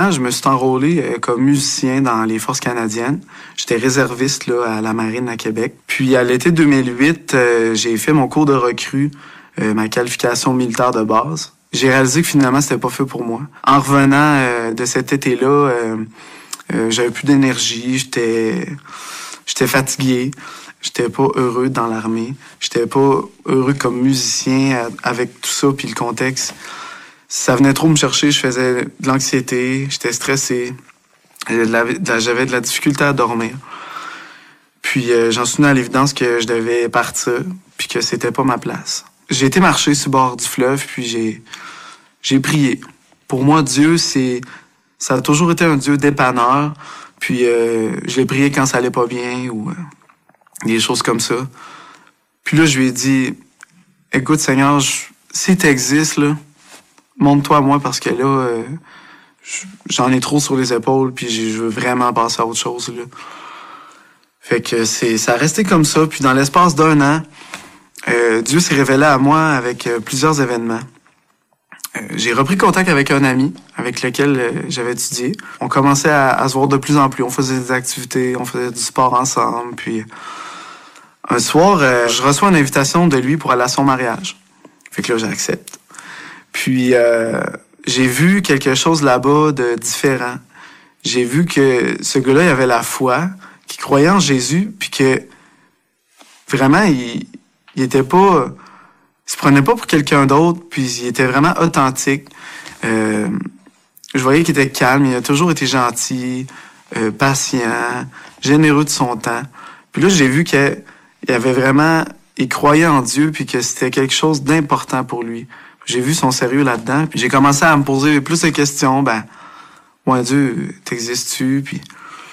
Je me suis enrôlé comme musicien dans les forces canadiennes. J'étais réserviste là, à la marine à Québec. Puis à l'été 2008, j'ai fait mon cours de recrue, ma qualification militaire de base. J'ai réalisé que finalement, c'était pas fait pour moi. En revenant de cet été-là, j'avais plus d'énergie, j'étais fatigué. J'étais pas heureux dans l'armée. J'étais pas heureux comme musicien avec tout ça puis le contexte. Ça venait trop me chercher, je faisais de l'anxiété, j'étais stressé, j'avais de la difficulté à dormir. Puis j'en suis venu à l'évidence que je devais partir, puis que c'était pas ma place. J'ai été marcher sur le bord du fleuve, puis j'ai prié. Pour moi, Dieu, ça a toujours été un Dieu dépanneur, puis je l'ai prié quand ça allait pas bien, ou des choses comme ça. Puis là, je lui ai dit, écoute Seigneur, si t'existes, là, montre-toi à moi parce que là, j'en ai trop sur les épaules puis je veux vraiment passer à autre chose, là. Fait que ça a resté comme ça. Puis dans l'espace d'un an, Dieu s'est révélé à moi avec plusieurs événements. J'ai repris contact avec un ami avec lequel j'avais étudié. On commençait à se voir de plus en plus. On faisait des activités, on faisait du sport ensemble. Puis un soir, je reçois une invitation de lui pour aller à son mariage. Fait que là, j'accepte. Puis, j'ai vu quelque chose là-bas de différent. J'ai vu que ce gars-là, il avait la foi, qu'il croyait en Jésus, puis que vraiment, il était pas... Il se prenait pas pour quelqu'un d'autre, puis il était vraiment authentique. Je voyais qu'il était calme, il a toujours été gentil, patient, généreux de son temps. Puis là, j'ai vu qu'il avait vraiment... Il croyait en Dieu, puis que c'était quelque chose d'important pour lui. J'ai vu son sérieux là-dedans, puis j'ai commencé à me poser plus de questions. Ouais, Dieu, t'existes-tu? Puis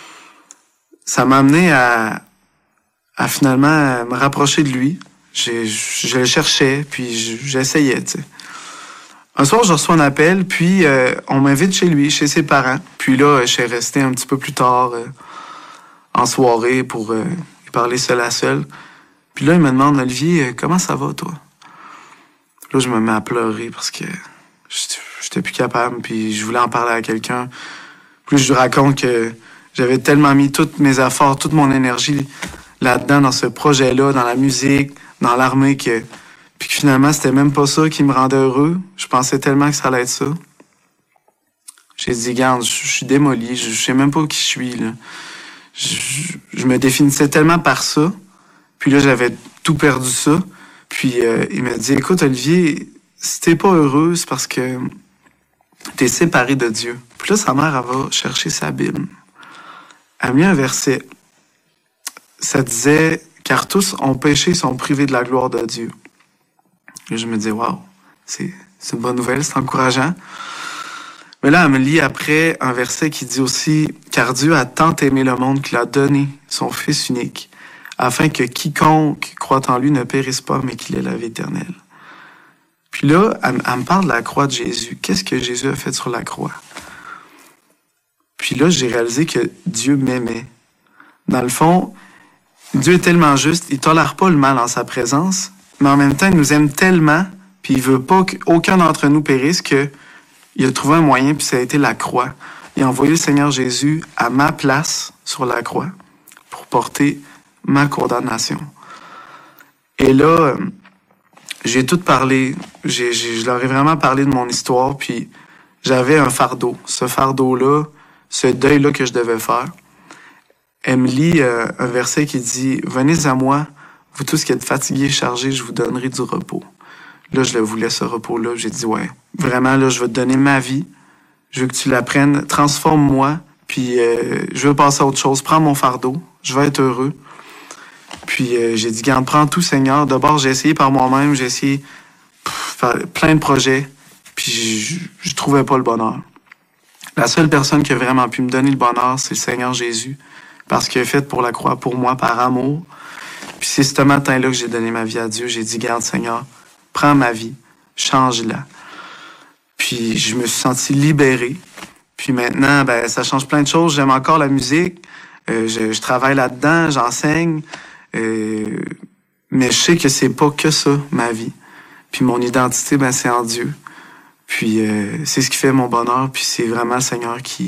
ça m'a amené à finalement me rapprocher de lui. Je le cherchais, puis j'essayais, tu sais. Un soir, je reçois un appel, puis on m'invite chez lui, chez ses parents. Puis là, je suis resté un petit peu plus tard en soirée pour lui parler seul à seul. Puis là, il me demande, Olivier, comment ça va, toi? Là, je me mets à pleurer parce que j'étais plus capable, puis je voulais en parler à quelqu'un. Puis je lui raconte que j'avais tellement mis tous mes efforts, toute mon énergie là-dedans, dans ce projet-là, dans la musique, dans l'armée, puis que finalement, c'était même pas ça qui me rendait heureux. Je pensais tellement que ça allait être ça. J'ai dit, regarde, je suis démoli, je sais même pas qui je suis, là. Je me définissais tellement par ça, puis là, j'avais tout perdu ça. Puis il m'a dit, écoute Olivier, si t'es pas heureux, c'est parce que t'es séparé de Dieu. Puis là, sa mère, elle va chercher sa Bible. Elle a mis un verset. Ça disait, car tous ont péché, sont privés de la gloire de Dieu. Et je me dis, waouh, c'est une bonne nouvelle, c'est encourageant. Mais là, elle me lit après un verset qui dit aussi, car Dieu a tant aimé le monde qu'il a donné son Fils unique, afin que quiconque croit en lui ne périsse pas, mais qu'il ait la vie éternelle. Puis là, elle me parle de la croix de Jésus. Qu'est-ce que Jésus a fait sur la croix? Puis là, j'ai réalisé que Dieu m'aimait. Dans le fond, Dieu est tellement juste, il tolère pas le mal en sa présence, mais en même temps, il nous aime tellement, puis il veut pas qu'aucun d'entre nous périsse, qu'il a trouvé un moyen, puis ça a été la croix. Il a envoyé le Seigneur Jésus à ma place sur la croix pour porter ma condamnation. Et là, j'ai tout parlé. Je leur ai vraiment parlé de mon histoire, puis j'avais un fardeau. Ce fardeau-là, ce deuil-là que je devais faire. Elle me lit un verset qui dit « Venez à moi, vous tous qui êtes fatigués et chargés, je vous donnerai du repos. » Là, je le voulais, ce repos-là. J'ai dit « Ouais, vraiment, là, je vais te donner ma vie. Je veux que tu la prennes. Transforme-moi, puis je veux passer à autre chose. Prends mon fardeau. Je vais être heureux. » Puis j'ai dit, garde, prends tout, Seigneur. D'abord, j'ai essayé par moi-même, j'ai essayé faire plein de projets, puis je trouvais pas le bonheur. La seule personne qui a vraiment pu me donner le bonheur, c'est le Seigneur Jésus, parce qu'il a fait pour la croix pour moi, par amour. Puis c'est ce matin-là que j'ai donné ma vie à Dieu. J'ai dit, garde, Seigneur, prends ma vie, change-la. Puis je me suis senti libéré. Puis maintenant, ça change plein de choses. J'aime encore la musique. Je travaille là-dedans, j'enseigne. Mais je sais que c'est pas que ça, ma vie. Puis mon identité, c'est en Dieu. Puis c'est ce qui fait mon bonheur, puis c'est vraiment le Seigneur